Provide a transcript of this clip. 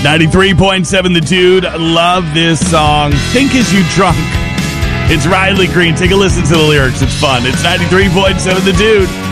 93.7 The Dude. Love this song. Think As You Drunk. It's Riley Green. Take a listen to the lyrics. It's fun. It's 93.7 The Dude.